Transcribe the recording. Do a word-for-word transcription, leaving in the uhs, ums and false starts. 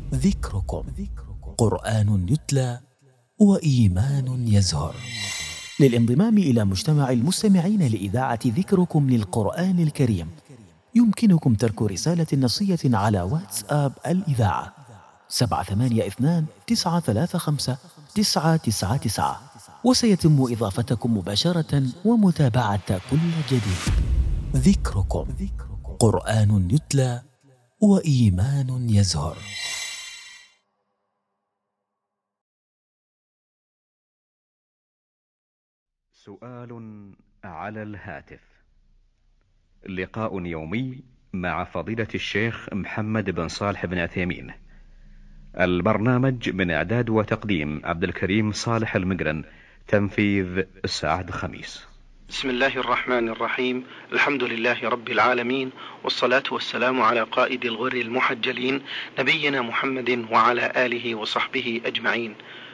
ذكركم قرآن يتلى وإيمان يزهر. للانضمام إلى مجتمع المستمعين لإذاعة ذكركم للقرآن الكريم يمكنكم ترك رسالة نصية على واتساب الإذاعة سبعة ثمانية اثنان تسعة ثلاثة خمسة تسعة تسعة تسعة، وسيتم إضافتكم مباشرة ومتابعة كل جديد. ذكركم قرآن يتلى وإيمان يزهر. سؤال على الهاتف. لقاء يومي مع فضيلة الشيخ محمد بن صالح بن عثيمين. البرنامج من إعداد وتقديم عبد الكريم صالح المقرن، تنفيذ سعد خميس. بسم الله الرحمن الرحيم. الحمد لله رب العالمين، والصلاة والسلام على قائد الغر المحجلين نبينا محمد وعلى آله وصحبه أجمعين.